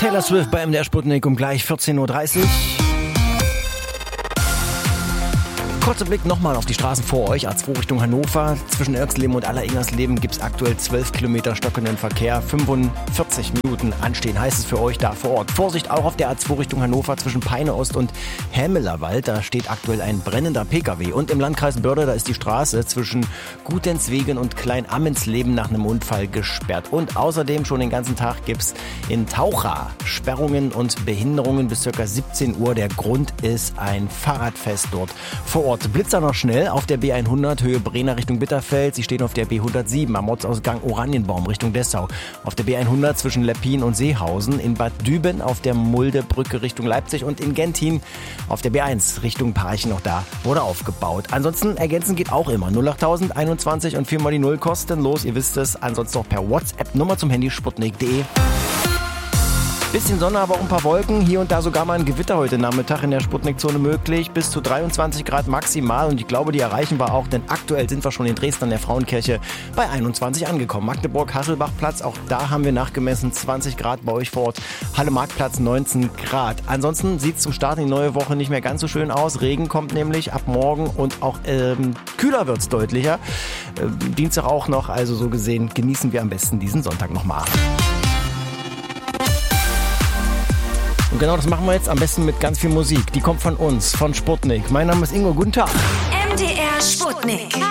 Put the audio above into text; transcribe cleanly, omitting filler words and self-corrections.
Taylor Swift bei MDR Sputnik um gleich 14.30 Uhr. Kurzer Blick nochmal auf die Straßen vor euch. A2 Richtung Hannover. Zwischen Erxleben und Aller-Ingersleben gibt es aktuell 12 Kilometer stockenden Verkehr. 45 Minuten anstehen, heißt es für euch da vor Ort. Vorsicht auch auf der A2 Richtung Hannover zwischen Peine Ost und Hämelerwald. Da steht aktuell ein brennender Pkw. Und im Landkreis Börde, da ist die Straße zwischen Gutenswegen und Klein-Ammensleben nach einem Unfall gesperrt. Und außerdem schon den ganzen Tag gibt's in Taucha Sperrungen und Behinderungen bis ca. 17 Uhr. Der Grund ist ein Fahrradfest dort vor Ort. Blitzer noch schnell auf der B100 Höhe Brenner Richtung Bitterfeld. Sie stehen auf der B107 am Ortsausgang Oranienbaum Richtung Dessau. Auf der B100 zwischen Leppin und Seehausen. In Bad Düben auf der Muldebrücke Richtung Leipzig und in Gentin auf der B1 Richtung Parchen. Noch da wurde aufgebaut. Ansonsten ergänzen geht auch immer. 08000 21 und 4 mal die 0 kostenlos. Ihr wisst es. Ansonsten auch per WhatsApp Nummer zum Handy sputnik.de. Bisschen Sonne, aber auch ein paar Wolken. Hier und da sogar mal ein Gewitter heute Nachmittag in der Sputnik-Zone möglich. Bis zu 23 Grad maximal. Und ich glaube, die erreichen wir auch, denn aktuell sind wir schon in Dresden an der Frauenkirche bei 21 angekommen. Magdeburg-Hasselbach-Platz, auch da haben wir nachgemessen 20 Grad bei euch vor Ort. Halle-Marktplatz 19 Grad. Ansonsten sieht es zum Start in die neue Woche nicht mehr ganz so schön aus. Regen kommt nämlich ab morgen und auch kühler wird es deutlicher. Dienstag auch noch, also so gesehen genießen wir am besten diesen Sonntag nochmal. Und genau das machen wir jetzt am besten mit ganz viel Musik. Die kommt von uns, von Sputnik. Mein Name ist Ingo. Guten Tag. MDR Sputnik.